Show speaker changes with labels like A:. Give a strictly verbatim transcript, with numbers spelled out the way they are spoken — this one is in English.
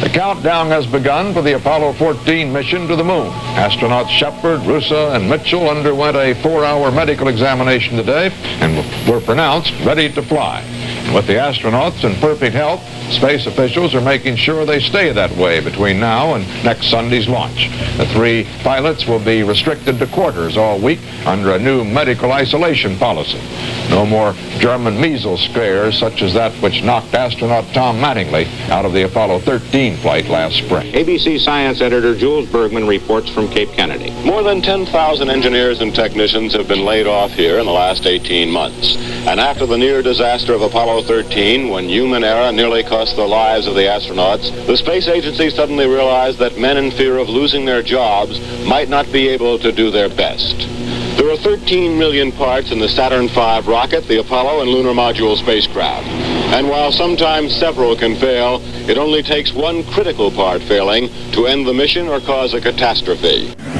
A: countdown has begun for the Apollo fourteen mission to the moon. Astronauts Shepard, Russo, and Mitchell underwent a four-hour medical examination today and were pronounced ready to fly. With the astronauts in perfect health, space officials are making sure they stay that way between now and next Sunday's launch. The three pilots will be restricted to quarters all week under a new medical isolation policy. No more German measles scares such as that which knocked astronaut Tom Mattingly out of the Apollo thirteen flight last spring.
B: A B C Science editor Jules Bergman reports from Cape Kennedy.
C: More than ten thousand engineers and technicians have been laid off here in the last eighteen months. And after the near disaster of Apollo thirteen, when human error nearly cost the lives of the astronauts, the space agency suddenly realized that men in fear of losing their jobs might not be able to do their best. There are thirteen million parts in the Saturn five rocket, the Apollo and Lunar Module spacecraft. And while sometimes several can fail, it only takes one critical part failing to end the mission or cause a catastrophe.